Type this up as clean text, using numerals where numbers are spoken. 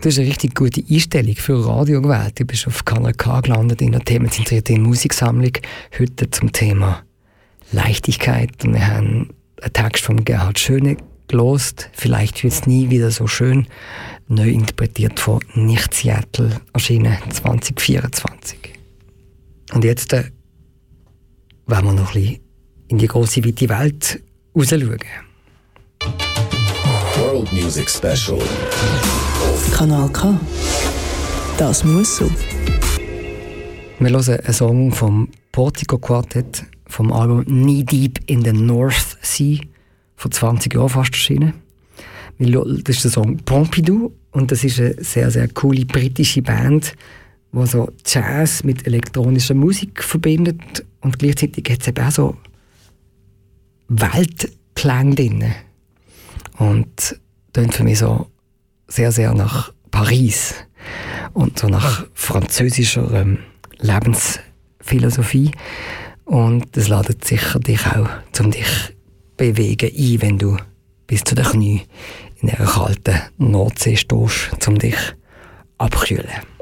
Du hast eine richtig gute Einstellung für Radio gewählt. Du bist auf Kanal K gelandet in der themenzentrierten Musiksammlung. Heute zum Thema Leichtigkeit. Und wir haben einen Text von Gerhard Schöne gelost. Vielleicht wird es nie wieder so schön. Neu interpretiert von Nicht Seattle, erschienen 2024. Und jetzt wollen wir noch ein bisschen in die grosse, weite Welt rausschauen. World Music Special auf Kanal K. Das muss so. Wir hören einen Song vom Portico Quartet vom Album Knee Deep in the North Sea, vor 20 Jahren fast erschienen. Das ist der Song Pompidou und das ist eine sehr, sehr coole britische Band, die so Jazz mit elektronischer Musik verbindet und gleichzeitig hat es eben auch so Weltklang drin. Und tönt für mich so sehr, sehr nach Paris und so nach französischer Lebensphilosophie. Und das ladet sicher dich auch zum dich bewegen ein, wenn du bis zu den Knien in einer kalten Nordsee stehst, um dich abkühlen.